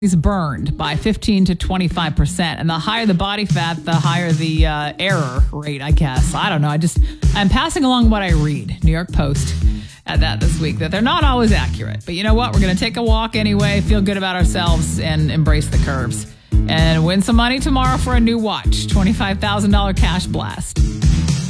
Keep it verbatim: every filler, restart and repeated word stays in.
is burned by fifteen to twenty-five percent. And the higher the body fat, the higher the uh, error rate, I guess. I don't know. I just, I'm passing along what I read. New York Post at that this week, that they're not always accurate. But you know what? We're going to take a walk anyway, feel good about ourselves, and embrace the curves. And win some money tomorrow for a new watch. twenty-five thousand dollars cash blast.